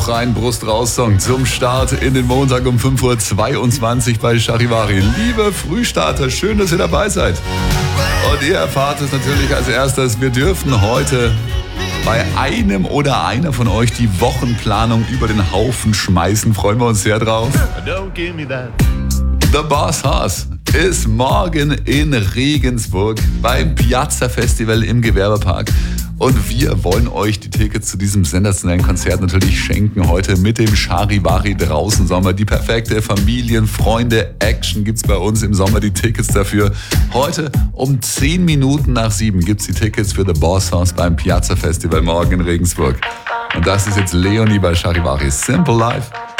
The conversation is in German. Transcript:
Bauch rein, Brust raus Song zum Start in den Montag um 5:22 Uhr bei Charivari. Liebe Frühstarter, schön, dass ihr dabei seid. Und ihr erfahrt es natürlich als erstes. Wir dürfen heute bei einem oder einer von euch die Wochenplanung über den Haufen schmeißen. Freuen wir uns sehr drauf. Don't give me that. The Boss Hoss ist morgen in Regensburg beim Piazza Festival im Gewerbepark. Und wir wollen euch die Tickets zu diesem sensationellen Konzert natürlich schenken. Heute mit dem Charivari draußen Sommer. Die perfekte Familien-Freunde-Action gibt's bei uns im Sommer. Die Tickets dafür. Heute um 10 Minuten nach 7 gibt's die Tickets für The Boss Hoss beim Piazza Festival morgen in Regensburg. Und das ist jetzt Leonie bei Charivari. Simple Life.